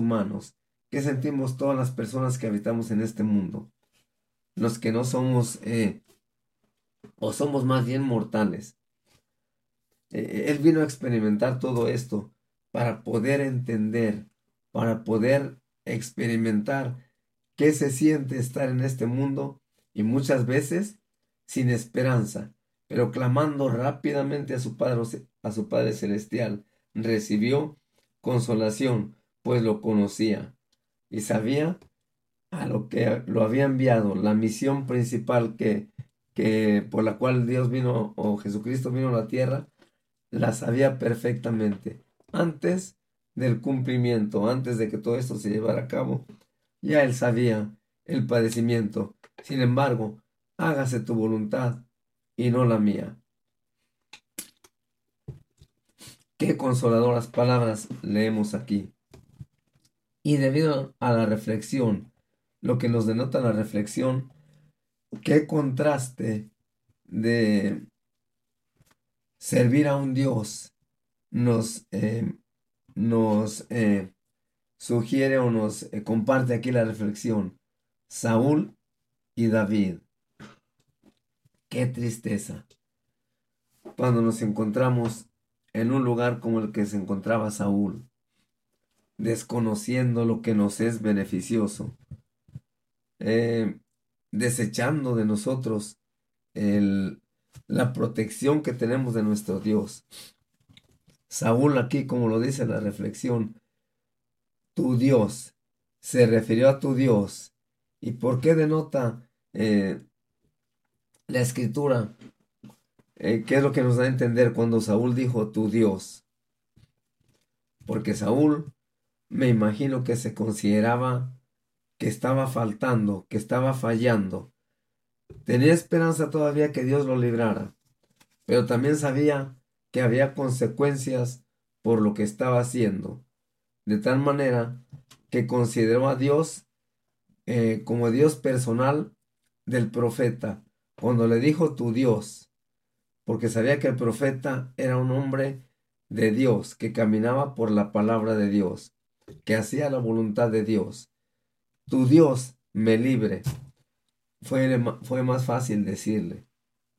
humanos? ¿Qué sentimos todas las personas que habitamos en este mundo? Los que no somos, o somos más bien mortales. Él vino a experimentar todo esto para poder entender, para poder experimentar qué se siente estar en este mundo y muchas veces sin esperanza, pero clamando rápidamente a su Padre Celestial. Recibió consolación, pues lo conocía y sabía a lo que lo había enviado, la misión principal que por la cual Dios vino o Jesucristo vino a la tierra, la sabía perfectamente. Antes del cumplimiento, antes de que todo esto se llevara a cabo, ya él sabía el padecimiento. Sin embargo, hágase tu voluntad y no la mía. Qué consoladoras palabras leemos aquí. Y debido a la reflexión, lo que nos denota la reflexión, qué contraste de servir a un Dios nos sugiere o nos comparte aquí la reflexión. Saúl y David. Qué tristeza cuando nos encontramos en un lugar como el que se encontraba Saúl, desconociendo lo que nos es beneficioso, eh, desechando de nosotros el- la protección que tenemos de nuestro Dios. Saúl aquí, como lo dice la reflexión, tu Dios, se refirió a tu Dios. ¿Y por qué denota la escritura? ¿Qué es lo que nos da a entender cuando Saúl dijo tu Dios? Porque Saúl, me imagino que se consideraba que estaba faltando, que estaba fallando. Tenía esperanza todavía que Dios lo librara, pero también sabía que había consecuencias por lo que estaba haciendo, de tal manera que consideró a Dios como Dios personal del profeta, cuando le dijo tu Dios, porque sabía que el profeta era un hombre de Dios, que caminaba por la palabra de Dios, que hacía la voluntad de Dios. Tu Dios me libre. Fue más fácil decirle.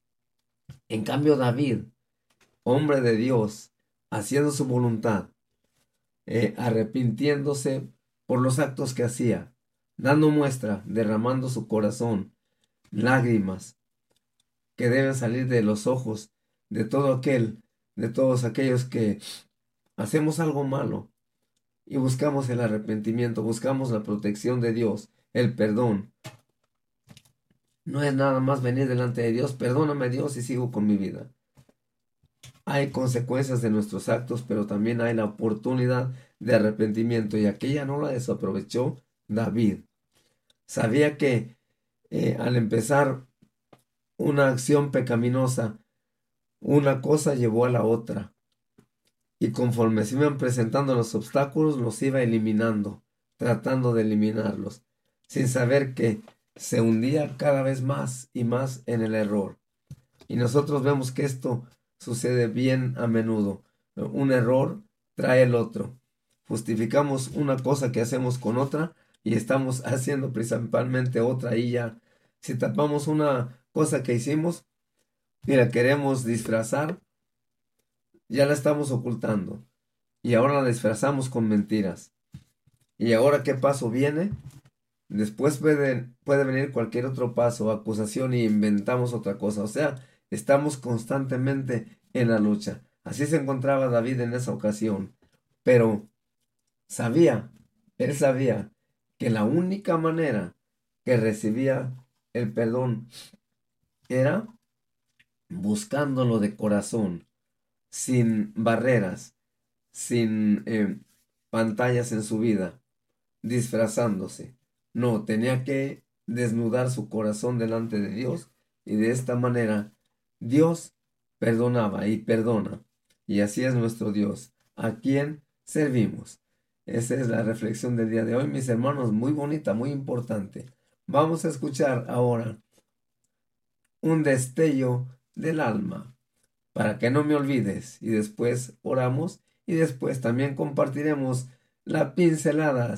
En cambio, David, hombre de Dios, haciendo su voluntad, arrepintiéndose por los actos que hacía, dando muestra, derramando su corazón, lágrimas que deben salir de los ojos de todo aquel, de todos aquellos que hacemos algo malo y buscamos el arrepentimiento, buscamos la protección de Dios, el perdón. No es nada más venir delante de Dios, perdóname Dios y sigo con mi vida. Hay consecuencias de nuestros actos, pero también hay la oportunidad de arrepentimiento y aquella no la desaprovechó David. Sabía que al empezar una acción pecaminosa, una cosa llevó a la otra y conforme se iban presentando los obstáculos, los iba eliminando, tratando de eliminarlos, sin saber que se hundía cada vez más y más en el error. Y nosotros vemos que esto sucede bien a menudo. Un error trae el otro. Justificamos una cosa que hacemos con otra y estamos haciendo principalmente otra y ya. Si tapamos una cosa que hicimos y la queremos disfrazar, ya la estamos ocultando. Y ahora la disfrazamos con mentiras. ¿Y ahora qué paso viene? Después puede venir cualquier otro paso, acusación y inventamos otra cosa. O sea, estamos constantemente en la lucha. Así se encontraba David en esa ocasión. Pero sabía, él sabía que la única manera que recibía el perdón era buscándolo de corazón, sin barreras, sin pantallas en su vida, disfrazándose. No, tenía que desnudar su corazón delante de Dios y de esta manera Dios perdonaba y perdona. Y así es nuestro Dios, a quien servimos. Esa es la reflexión del día de hoy, mis hermanos, muy bonita, muy importante. Vamos a escuchar ahora un destello del alma para que no me olvides y después oramos y después también compartiremos la pincelada